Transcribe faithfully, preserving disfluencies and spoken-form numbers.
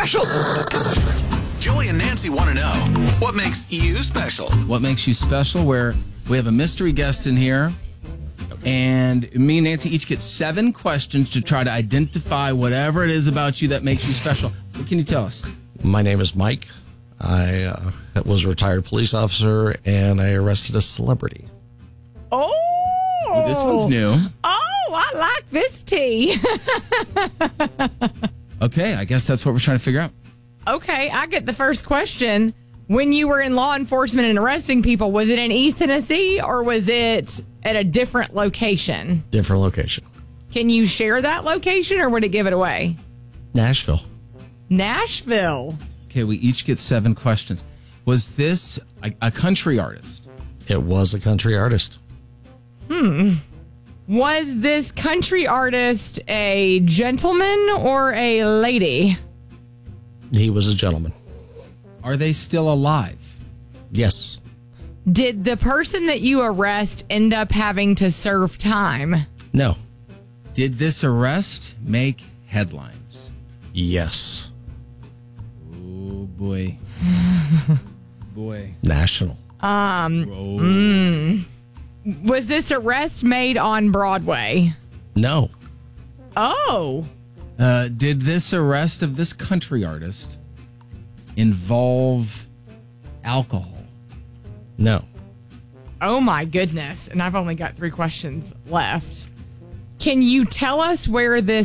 special? Joey and Nancy want to know, what makes you special? What makes you special? Where we have a mystery guest in here, and me and Nancy each get seven questions to try to identify whatever it is about you that makes you special. What can you tell us? My name is Mike. I uh, was a retired police officer, and I arrested a celebrity. Oh, Well, this one's new. Oh, I like this tea. Okay, I guess that's what we're trying to figure out. Okay, I get the first question. When you were in law enforcement and arresting people, was it in East Tennessee or was it at a different location? Different location. Can you share that location or would it give it away? Nashville. Nashville. Okay, we each get seven questions. Was this a, a country artist? It was a country artist. Hmm. Was this country artist a gentleman or a lady? He was a gentleman. Are they still alive? Yes. Did the person that you arrest end up having to serve time? No. Did this arrest make headlines? Yes. Oh, boy. Boy. National. Um, mm, was this arrest made on Broadway? No. Oh. Uh, did this arrest of this country artist involve alcohol? No. Oh, my goodness. And I've only got three questions left. Can you tell us where this